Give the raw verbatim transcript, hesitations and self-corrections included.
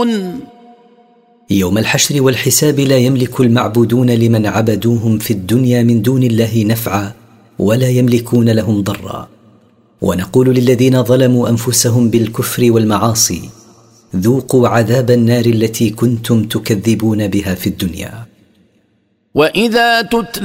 يملكون. يوم الحشر والحساب لا يملك المعبودون لمن عبدوهم في الدنيا من دون الله نفعا ولا يملكون لهم ضرا. ونقول للذين ظلموا أنفسهم بالكفر والمعاصي ذوقوا عذاب النار التي كنتم تكذبون بها في الدنيا. وإذا تتلى